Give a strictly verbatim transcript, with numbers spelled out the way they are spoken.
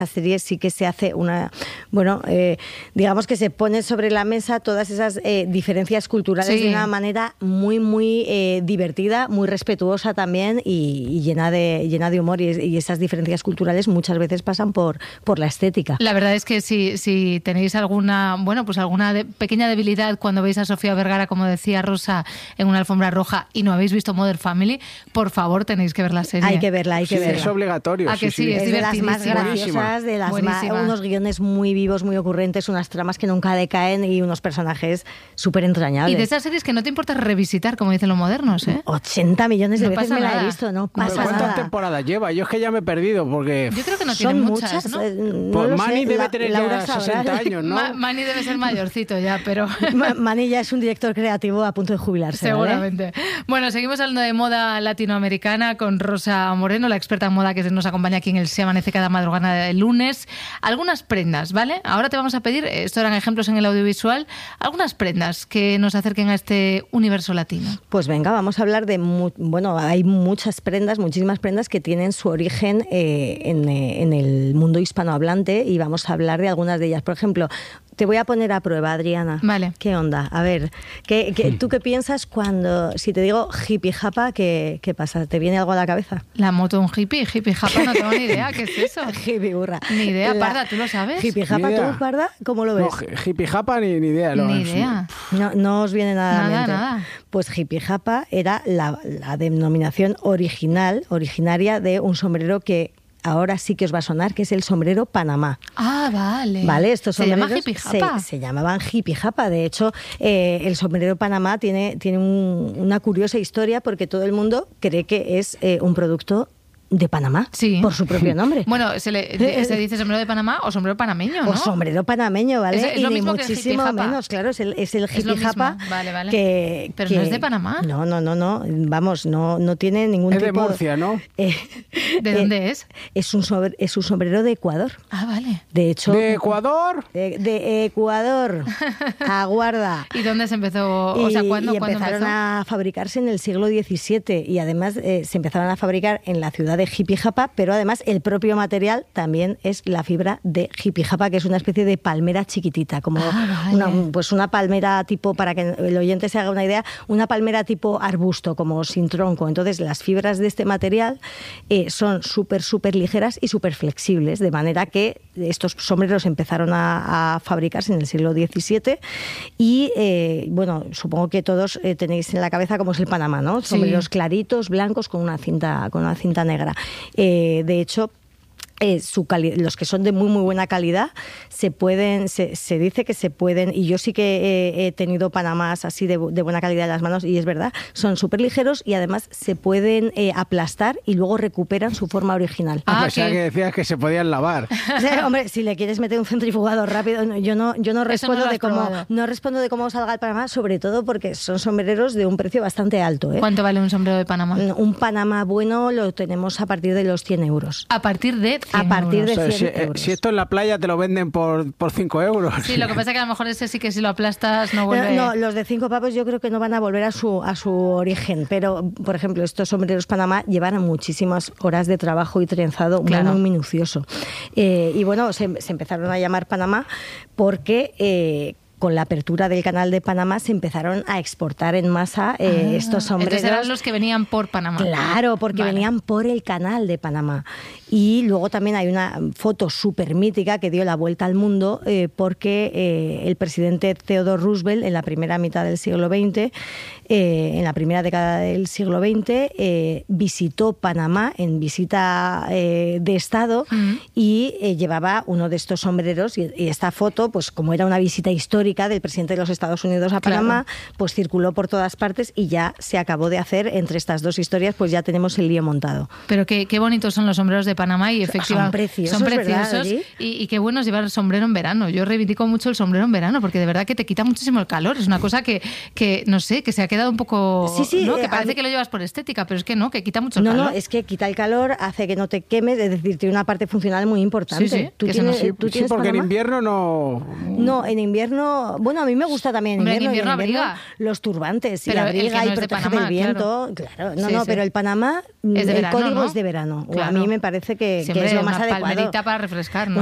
La serie sí que se hace una, bueno, eh, digamos que se pone sobre la mesa todas esas eh, diferencias culturales sí. de una manera muy, muy eh, divertida, muy respetuosa también y, y llena de llena de humor y, y esas diferencias culturales muchas veces pasan por, por la estética. La verdad es que si, si tenéis alguna, bueno, pues alguna de, pequeña debilidad cuando veis a Sofía Vergara, como decía Rosa, en una alfombra roja y no habéis visto Modern Family, por favor tenéis que ver la serie. Hay que verla, hay que sí, verla. Es obligatorio. ¿A que sí? sí, Es, es de las más graciosas, de las más, unos guiones muy vivos, muy ocurrentes, unas tramas que nunca decaen y unos personajes súper entrañables. Y de esas series que no te importa revisitar, como dicen los modernos, ¿eh? ochenta millones de no veces me nada. la he visto, no pasa ¿Cuántas nada. temporadas lleva? Yo es que ya me he perdido porque... Yo creo que no tiene muchas, muchas, ¿no? Eh, no pues lo Manny sé. debe La, tener Laura ya sesenta años, ¿no? Ma Manny debe ser mayorcito ya, pero... Manny ya es un director creativo a punto de jubilarse. Seguramente. ¿Vale? Bueno, seguimos hablando de moda latinoamericana con Rosa Moreno, la experta en moda que nos acompaña aquí en el Se Amanece cada madrugada del lunes. Algunas prendas, ¿vale? Ahora te vamos a pedir, esto eran ejemplos en el audiovisual, algunas prendas que nos acerquen a este universo latino. Pues venga, vamos a hablar de... Mu bueno, hay muchas prendas, muchísimas prendas que tienen su origen eh, en, eh, en el mundo hispanohablante y vamos a hablar de algunas de ellas. Por ejemplo, te voy a poner a prueba, Adriana. Vale. ¿Qué onda? A ver, ¿qué, qué, ¿tú qué piensas cuando, si te digo hippie japa, ¿qué, qué pasa? ¿Te viene algo a la cabeza? La moto de un hippie, hippie japa, no tengo ni idea. ¿Qué es eso? Hippie burra. Ni idea, la... Parda, ¿tú lo sabes? Hippie japa, ¿tú, Parda? ¿Cómo lo ves? No, hippie japa ni, ni idea. No, ni es... idea. No, no os viene nada, nada a la mente. Nada. Pues hippie japa era la, la denominación original, originaria de un sombrero que ahora sí que os va a sonar, que es el sombrero Panamá. Ah, vale. Vale, estos ¿Se sombreros llama hippie japa? Se, se llamaban hippie japa. De hecho, eh, el sombrero Panamá tiene, tiene un, una curiosa historia porque todo el mundo cree que es eh, un producto de Panamá, sí. por su propio nombre. Bueno, se, le, se dice sombrero de Panamá o sombrero panameño, ¿no? O sombrero panameño, ¿vale? Es, es lo y mismo ni que muchísimo el menos, claro, es el, es el hippie japa. Vale, vale. Que, Pero que, no es de Panamá. No, no, no, no. Vamos, no, no tiene ningún es tipo... Es de Murcia, ¿no? Eh, ¿De dónde eh, es? Es un, sobre, es un sombrero de Ecuador. Ah, vale. De hecho... ¿De Ecuador? De, de Ecuador. Aguarda. ¿Y dónde se empezó? Y, o sea, ¿cuándo, y ¿cuándo empezaron empezó? a fabricarse en el siglo diecisiete y además eh, se empezaron a fabricar en la ciudad de Jipijapa, pero además el propio material también es la fibra de Jipijapa, que es una especie de palmera chiquitita, como ah, vale. una, pues una palmera tipo, para que el oyente se haga una idea, una palmera tipo arbusto, como sin tronco. Entonces las fibras de este material eh, son súper, súper ligeras y súper flexibles, de manera que estos sombreros empezaron a, a fabricarse en el siglo diecisiete y, eh, bueno, supongo que todos eh, tenéis en la cabeza cómo es el Panamá, ¿no? Sombreros sí. claritos, blancos, con una cinta, con una cinta negra. Eh, de hecho, Eh, su los que son de muy muy buena calidad se pueden se, se dice que se pueden, y yo sí que he, he tenido Panamás así de, de buena calidad en las manos y es verdad, son súper ligeros y además se pueden eh, aplastar y luego recuperan su forma original. Ah, o sea que decías que se podían lavar. O sea, hombre, si le quieres meter un centrifugador rápido, yo no yo no respondo no de cómo probado. no respondo de cómo salga el Panamá, sobre todo porque son sombreros de un precio bastante alto, ¿eh? ¿Cuánto vale un sombrero de Panamá? Un Panamá bueno lo tenemos a partir de los cien euros. A partir de A partir de o sea, cien si, euros. Si esto en la playa te lo venden por, por cinco euros. Sí, lo que pasa es que a lo mejor ese sí que si lo aplastas no vuelve... No, no, los de cinco pavos yo creo que no van a volver a su, a su origen, pero, por ejemplo, estos sombreros Panamá llevan muchísimas horas de trabajo y trenzado claro. muy, muy minucioso. Eh, y bueno, se, se empezaron a llamar Panamá porque... Eh, con la apertura del canal de Panamá se empezaron a exportar en masa eh, ah, estos sombreros. Entonces eran los que venían por Panamá. Claro, porque vale. venían por el canal de Panamá. Y luego también hay una foto súper mítica que dio la vuelta al mundo eh, porque eh, el presidente Theodore Roosevelt en la primera mitad del siglo veinte, eh, en la primera década del siglo veinte, eh, visitó Panamá en visita eh, de Estado mm. y eh, llevaba uno de estos sombreros y, y esta foto, pues como era una visita histórica del presidente de los Estados Unidos a Panamá, claro. pues circuló por todas partes y ya se acabó de hacer. Entre estas dos historias, pues ya tenemos el lío montado. Pero qué, qué bonitos son los sombreros de Panamá y efectivamente son preciosos, son preciosos ¿verdad, y, y qué bueno es llevar sombrero en verano. Yo reivindico mucho el sombrero en verano porque de verdad que te quita muchísimo el calor. Es una cosa que, que no sé, que se ha quedado un poco... Sí, sí, ¿no? Que eh, parece a... que lo llevas por estética, pero es que no, que quita mucho el no, calor. No, no, es que quita el calor, hace que no te quemes, es decir, tiene una parte funcional muy importante. Sí, sí, ¿Tú que tienes, no, sí, ¿tú sí porque Panamá? En invierno no... No, en invierno... Bueno, a mí me gusta también en Hombre, invierno, en invierno, en invierno abriga. los turbantes pero y abriga no y protege Panamá, del viento. Claro, claro. No, sí, no, sí. pero el Panamá, es de el verano, código ¿no? es de verano. Claro. A mí me parece parece que, Sí, que es hombre, lo más una adecuado. palmerita para refrescar, ¿no?